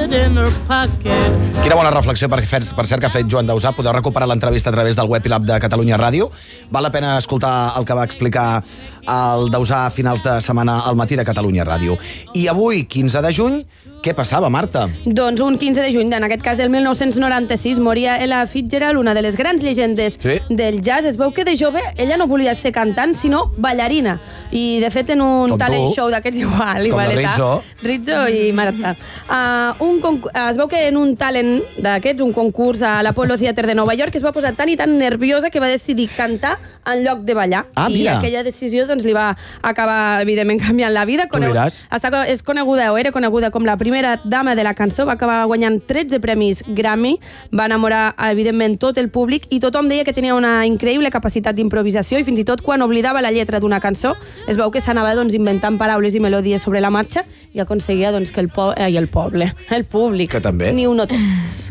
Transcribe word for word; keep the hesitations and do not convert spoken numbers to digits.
Quina bona reflexió, per, fer, per cert, que ha fet Joan Dausà. Podeu recuperar l'entrevista a través del web i l'app de Catalunya Ràdio. Val la pena escoltar el que va explicar el Dausà a finals de setmana al matí de Catalunya Ràdio. I avui, quinze de juny, què passava, Marta? Doncs un quinze de juny, en aquest cas del mil nou-cents noranta-sis, moria Ella Fitzgerald, una de les grans llegendes sí. del jazz. Es veu que de jove ella no volia ser cantant, sinó ballarina. I, de fet, en un Com talent tu. show d'aquests igual, igualeta. Rizzo. Rizzo i Marta. Uh, un concu- es veu que en un talent d'aquests, un concurs a l'Apollo Theater de Nova York, es va posar tan i tan nerviosa que va decidir cantar en lloc de ballar. Ah, I mira. aquella decisió doncs, li va acabar, evidentment, canviant la vida. Tu diràs. Està, és coneguda, o era coneguda com la primera dama de la cançó, va acabar guanyant tretze premis Grammy, va enamorar, evidentment, tot el públic i tothom deia que tenia una increïble capacitat d'improvisació i fins i tot quan oblidava la lletra d'una cançó es veu que s'anava doncs, inventant paraules i melodies sobre la marxa i aconseguia doncs, que el, po eh, i el poble, el públic, Que també. ni un notés.